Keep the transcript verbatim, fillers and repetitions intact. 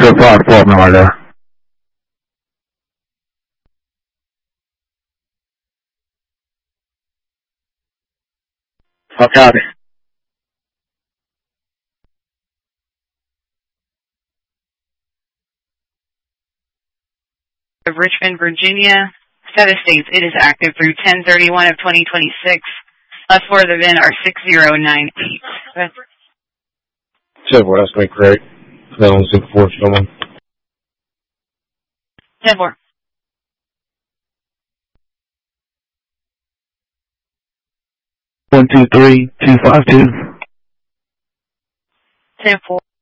to five twelve now, there. I'll copy. Of Richmond, Virginia. Status states it is active through ten thirty-one of twenty twenty-six. Last four of the V I N are six zero nine eight. ten four, that's going to be great. That on six four, someone. ten four. one two three two five two. ten four.